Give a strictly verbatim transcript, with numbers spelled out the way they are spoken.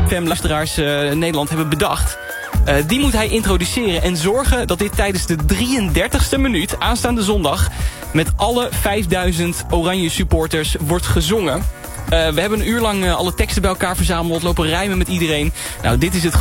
F M-luisteraars uh, in Nederland hebben bedacht. Uh, die moet hij introduceren en zorgen dat dit tijdens de drieëndertigste minuut... aanstaande zondag met alle vijfduizend Oranje supporters wordt gezongen. Uh, we hebben een uur lang uh, alle teksten bij elkaar verzameld, lopen rijmen met iedereen. Nou, dit is het